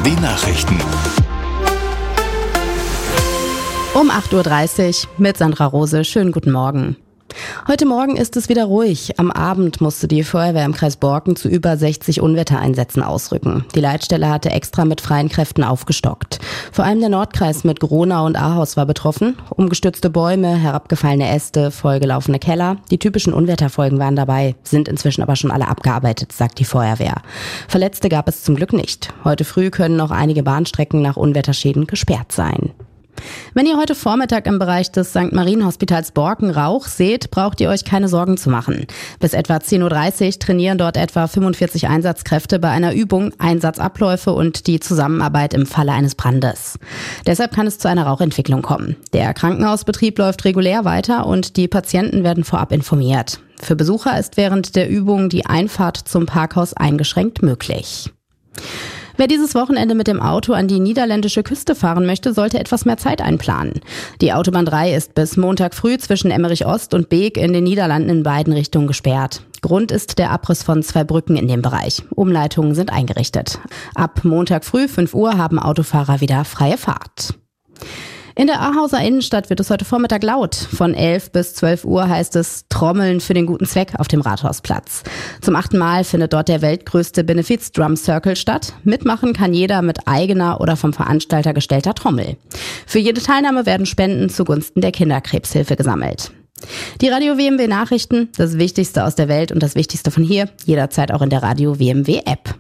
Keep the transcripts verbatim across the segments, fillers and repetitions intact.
die Nachrichten. Um acht Uhr dreißig mit Sandra Rose. Schönen guten Morgen. Heute Morgen ist es wieder ruhig. Am Abend musste die Feuerwehr im Kreis Borken zu über sechzig Unwettereinsätzen ausrücken. Die Leitstelle hatte extra mit freien Kräften aufgestockt. Vor allem der Nordkreis mit Gronau und Ahaus war betroffen. Umgestürzte Bäume, herabgefallene Äste, vollgelaufene Keller. Die typischen Unwetterfolgen waren dabei, sind inzwischen aber schon alle abgearbeitet, sagt die Feuerwehr. Verletzte gab es zum Glück nicht. Heute früh können noch einige Bahnstrecken nach Unwetterschäden gesperrt sein. Wenn ihr heute Vormittag im Bereich des Sankt Marienhospitals Borken Rauch seht, braucht ihr euch keine Sorgen zu machen. Bis etwa zehn Uhr dreißig trainieren dort etwa fünfundvierzig Einsatzkräfte bei einer Übung, Einsatzabläufe und die Zusammenarbeit im Falle eines Brandes. Deshalb kann es zu einer Rauchentwicklung kommen. Der Krankenhausbetrieb läuft regulär weiter und die Patienten werden vorab informiert. Für Besucher ist während der Übung die Einfahrt zum Parkhaus eingeschränkt möglich. Wer dieses Wochenende mit dem Auto an die niederländische Küste fahren möchte, sollte etwas mehr Zeit einplanen. Die Autobahn drei ist bis Montag früh zwischen Emmerich Ost und Beek in den Niederlanden in beiden Richtungen gesperrt. Grund ist der Abriss von zwei Brücken in dem Bereich. Umleitungen sind eingerichtet. Ab Montag früh fünf Uhr haben Autofahrer wieder freie Fahrt. In der Ahauser Innenstadt wird es heute Vormittag laut. Von elf bis zwölf Uhr heißt es Trommeln für den guten Zweck auf dem Rathausplatz. Zum achten Mal findet dort der weltgrößte Benefiz-Drum Circle statt. Mitmachen kann jeder mit eigener oder vom Veranstalter gestellter Trommel. Für jede Teilnahme werden Spenden zugunsten der Kinderkrebshilfe gesammelt. Die Radio W M W Nachrichten, das Wichtigste aus der Welt und das Wichtigste von hier, jederzeit auch in der Radio W M W App.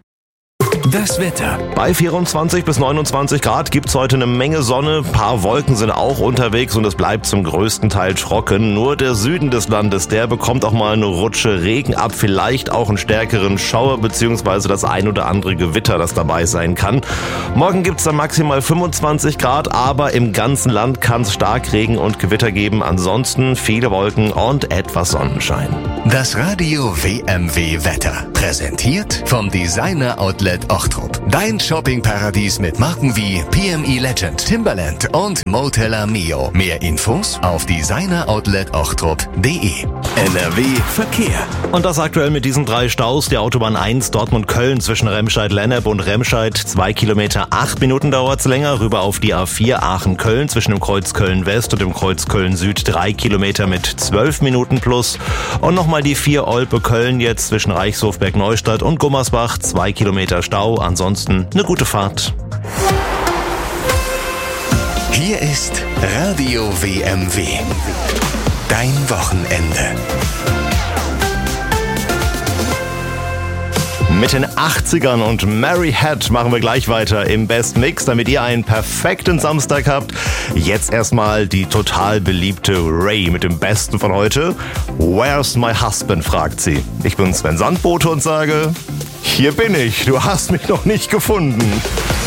Das Wetter. Bei vierundzwanzig bis neunundzwanzig Grad gibt's heute eine Menge Sonne. Ein paar Wolken sind auch unterwegs und es bleibt zum größten Teil trocken. Nur der Süden des Landes, der bekommt auch mal eine Rutsche Regen ab. Vielleicht auch einen stärkeren Schauer bzw. das ein oder andere Gewitter, das dabei sein kann. Morgen gibt's dann maximal fünfundzwanzig Grad, aber im ganzen Land kann's Starkregen und Gewitter geben. Ansonsten viele Wolken und etwas Sonnenschein. Das Radio W M W Wetter. Präsentiert vom Designer Outlet Ochtrup. Dein Shoppingparadies mit Marken wie P M E Legend, Timberland und Moteller Mio. Mehr Infos auf designer outlet ochtrup punkt de. N R W Verkehr. Und das aktuell mit diesen drei Staus. Die Autobahn eins Dortmund-Köln zwischen Remscheid-Lennep und Remscheid. Zwei Kilometer, acht Minuten dauert's länger. Rüber auf die A vier Aachen-Köln zwischen dem Kreuz Köln-West und dem Kreuz Köln-Süd. Drei Kilometer mit zwölf Minuten plus. Und nochmal die vier Olpe-Köln jetzt zwischen Reichshofberg-Neustadt und Gummersbach. Zwei Kilometer Stau. Ansonsten eine gute Fahrt. Hier ist Radio W M W. Dein Wochenende. Mit den achtzigern und Mary Had machen wir gleich weiter im Best Mix, damit ihr einen perfekten Samstag habt. Jetzt erstmal die total beliebte Ray mit dem Besten von heute. Where's my husband, fragt sie. Ich bin Sven Sandbote und sage, hier bin ich, du hast mich noch nicht gefunden.